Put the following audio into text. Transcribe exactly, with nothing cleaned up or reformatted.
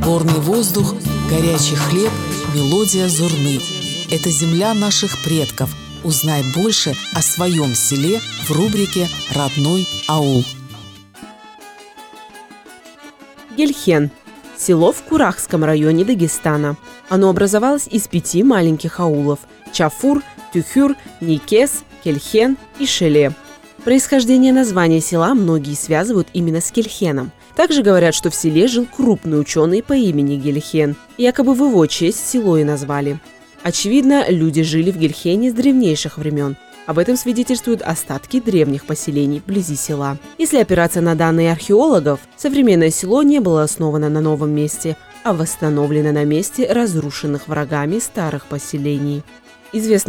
Горный воздух, горячий хлеб, мелодия зурны. Это земля наших предков. Узнай больше о своем селе в рубрике «Родной аул». Гельхен – село в Курахском районе Дагестана. Оно образовалось из пяти маленьких аулов – Чафур, Тюхюр, Никес, Кельхен и Шеле. Происхождение названия села многие связывают именно с Кельхеном. Также говорят, что в селе жил крупный ученый по имени Гельхен. Якобы в его честь село и назвали. Очевидно, люди жили в Гельхене с древнейших времен. Об этом свидетельствуют остатки древних поселений вблизи села. Если опираться на данные археологов, современное село не было основано на новом месте, а восстановлено на месте разрушенных врагами старых поселений. Известно,